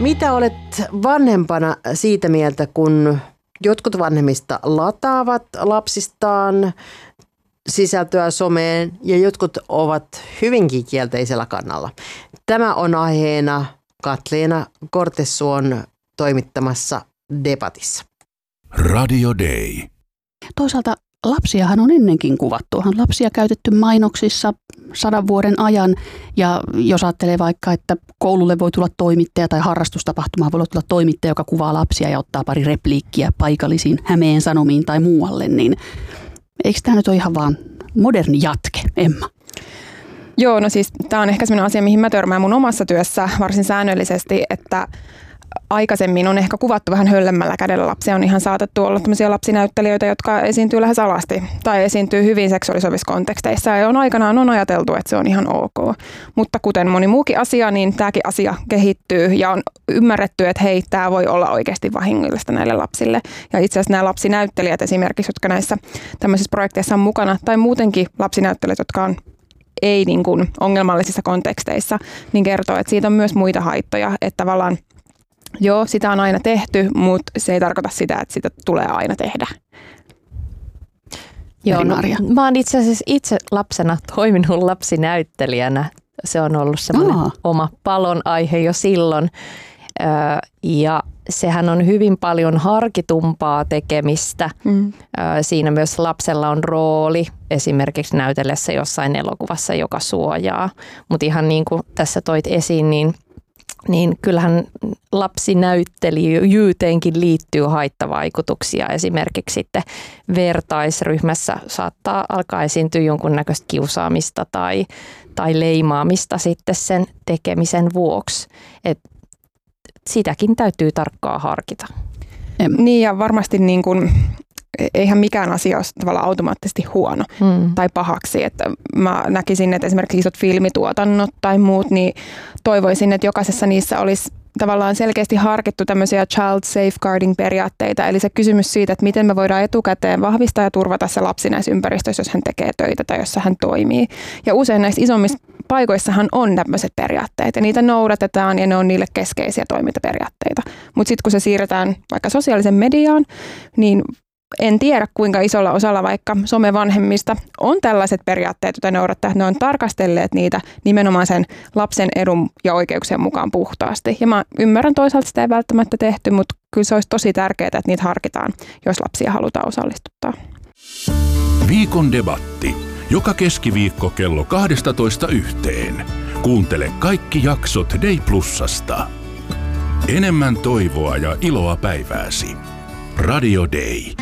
Mitä olet vanhempana siitä mieltä, kun jotkut vanhemmista lataavat lapsistaan sisältöä someen ja jotkut ovat hyvinkin kielteisellä kannalla? Tämä on aiheena Katleena Kortesuon toimittamassa debatissa. Radio Day. Toisaalta lapsiahan on ennenkin kuvattu. On lapsia käytetty mainoksissa 100 vuoden ajan. Ja jos ajattelee vaikka, että koululle voi tulla toimittaja tai harrastustapahtumaan voi tulla toimittaja, joka kuvaa lapsia ja ottaa pari repliikkiä paikallisiin Hämeen Sanomiin tai muualle, niin eikö tämä nyt ole ihan vaan moderni jatke, Emma? Joo, no siis tämä on ehkä sellainen asia, mihin mä törmään mun omassa työssä varsin säännöllisesti, että aikaisemmin on ehkä kuvattu vähän höllemmällä kädellä lapsia. On ihan saatettu olla tämmöisiä lapsinäyttelijöitä, jotka esiintyy lähes alasti tai esiintyy hyvin seksuaalisovissa konteksteissa. Ja aikanaan on ajateltu, että se on ihan ok. Mutta kuten moni muukin asia, niin tämäkin asia kehittyy ja on ymmärretty, että hei, tämä voi olla oikeasti vahingollista näille lapsille. Ja itse asiassa nämä lapsinäyttelijät esimerkiksi, jotka näissä tämmöisissä projekteissa on mukana, tai muutenkin lapsinäyttelijät, jotka on ei niin kuin ongelmallisissa konteksteissa, niin kertoo, että siitä on myös muita haittoja, että tavallaan joo, sitä on aina tehty, mutta se ei tarkoita sitä, että sitä tulee aina tehdä. Joo, no, mä oon itse asiassa itse lapsena toiminut lapsinäyttelijänä. Se on ollut semmoinen oma palon aihe jo silloin. Ja sehän on hyvin paljon harkitumpaa tekemistä. Siinä myös lapsella on rooli esimerkiksi näytellessä jossain elokuvassa, joka suojaa. Mutta ihan niin kuin tässä toit esiin, niin kyllähän lapsinäyttelijyyteenkin liittyy haittavaikutuksia. Esimerkiksi sitten vertaisryhmässä saattaa alkaa esiintyä jonkunnäköistä kiusaamista tai leimaamista sitten sen tekemisen vuoksi. Et sitäkin täytyy tarkkaan harkita. Niin ja varmasti niin kuin, eihän mikään asia ole tavallaan automaattisesti huono tai pahaksi. Että mä näkisin, että esimerkiksi isot filmituotannot tai muut, niin toivoisin, että jokaisessa niissä olisi tavallaan selkeästi harkittu tämmöisiä child safeguarding periaatteita. Eli se kysymys siitä, että miten me voidaan etukäteen vahvistaa ja turvata se lapsi näissä ympäristöissä, jos hän tekee töitä tai jossa hän toimii. Ja usein näissä isommissa paikoissahan on tämmöiset periaatteet ja niitä noudatetaan ja ne on niille keskeisiä toimintaperiaatteita. Mutta sitten kun se siirretään vaikka sosiaalisen mediaan, niin en tiedä, kuinka isolla osalla vaikka somevanhemmista on tällaiset periaatteet, joita noudattaa, että ne on tarkastelleet niitä nimenomaan sen lapsen edun ja oikeuksien mukaan puhtaasti. Ja mä ymmärrän toisaalta sitä ei välttämättä tehty, mutta kyllä se olisi tosi tärkeää, että niitä harkitaan, jos lapsia halutaan osallistuttaa. Viikon debatti. Joka keskiviikko kello 12:00. Kuuntele kaikki jaksot Day Plusasta. Enemmän toivoa ja iloa päivääsi. Radio Day.